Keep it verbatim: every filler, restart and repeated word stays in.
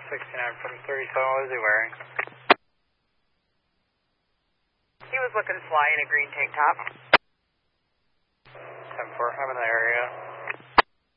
sixty-nine from thirty-seven, what was he wearing? He was looking fly in a green tank top. ten four, I'm in the area.